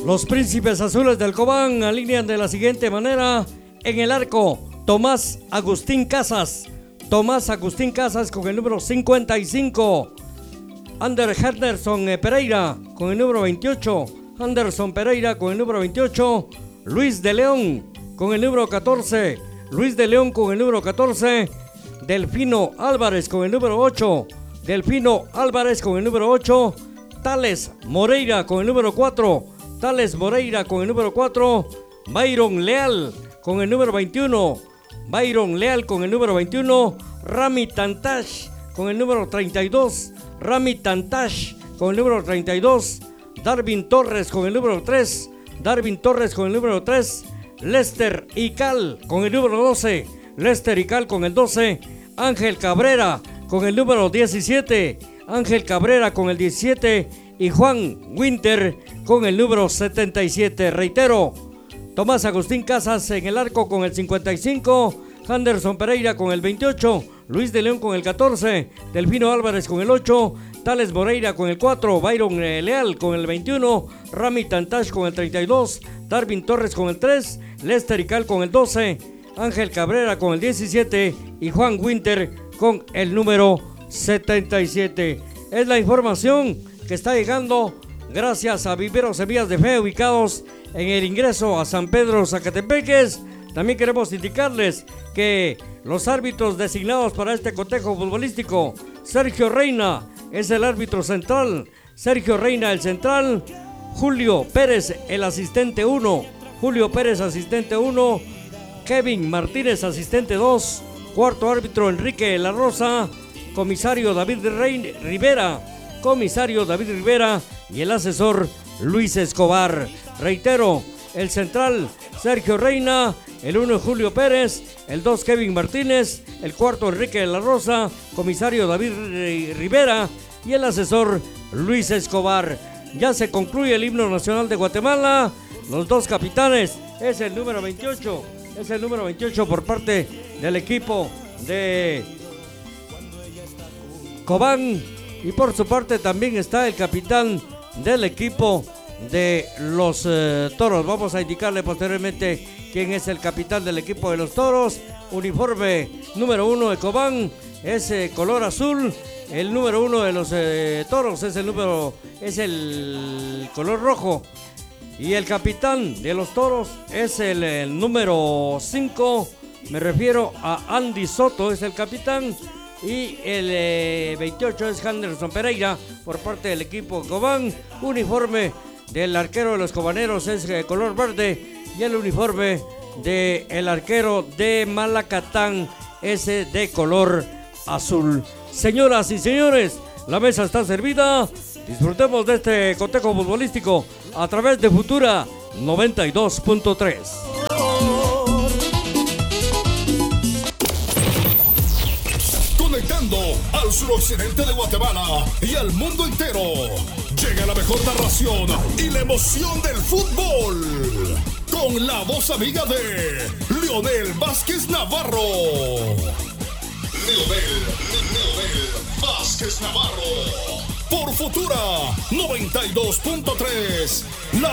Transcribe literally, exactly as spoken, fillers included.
Los Príncipes Azules del Cobán alinean de la siguiente manera. En el arco, Tomás Agustín Casas. Tomás Agustín Casas con el número cincuenta y cinco. Ander Henderson Pereira con el número veintiocho. Anderson Pereira con el número veintiocho. Luis de León con el número catorce. Luis de León con el número catorce. Delfino Álvarez con el número ocho. Delfino Álvarez con el número ocho. Tales Moreira con el número cuatro. Tales Moreira con el número cuatro. Byron Leal con el número veintiuno. Byron Leal con el número veintiuno. Rami Tantash con el número treinta y dos. Rami Tantash con el número treinta y dos. Darwin Torres con el número tres. Darwin Torres con el número tres. Lester Ical con el número doce. Lester Ical con el doce. Ángel Cabrera con el número diecisiete. Ángel Cabrera con el diecisiete. Y Juan Winter con el número setenta y siete. Reitero, Tomás Agustín Casas en el arco con el cincuenta y cinco. Anderson Pereira con el veintiocho. Luis de León con el catorce. Delfino Álvarez con el ocho. Tales Moreira con el cuatro. Byron Leal con el veintiuno. Rami Tantash con el treinta y dos. Darwin Torres con el tres. Lester Ical con el doce. Ángel Cabrera con el diecisiete. Y Juan Winter con el número setenta y siete. Es la información que está llegando gracias a Viveros Semillas de Fe, ubicados en el ingreso a San Pedro Zacatepeques. También queremos indicarles que los árbitros designados para este cotejo futbolístico: Sergio Reina es el árbitro central. Sergio Reina el central. Julio Pérez el asistente uno. Julio Pérez asistente uno. Kevin Martínez asistente dos. Cuarto árbitro Enrique La Rosa. Comisario David Rey Rivera. Comisario David Rivera y el asesor Luis Escobar. Reitero, el central Sergio Reina, el uno Julio Pérez, el dos Kevin Martínez, el cuarto Enrique de la Rosa, comisario David Rivera y el asesor Luis Escobar. Ya se concluye el himno nacional de Guatemala. Los dos capitanes es el número veintiocho, es el número veintiocho por parte del equipo de Cobán. Y por su parte también está el capitán del equipo de los eh, Toros. Vamos a indicarle posteriormente quién es el capitán del equipo de los Toros. Uniforme número uno de Cobán es eh, color azul. El número uno de los eh, Toros es el número es el color rojo. Y el capitán de los Toros es el, el número cinco. Me refiero a Andy Soto, es el capitán. Y el eh, veintiocho es Henderson Pereira por parte del equipo Cobán. Uniforme del arquero de los cobaneros es eh, color verde. Y el uniforme del arquero de Malacatán es eh, de color azul. Señoras y señores, la mesa está servida. Disfrutemos de este cotejo futbolístico a través de Futura noventa y dos punto tres. Conectando al suroccidente de Guatemala y al mundo entero. Llega la mejor narración y la emoción del fútbol. Con la voz amiga de Leonel Vázquez Navarro. Leonel, Leonel Vázquez Navarro. Por Futura noventa y dos punto tres. La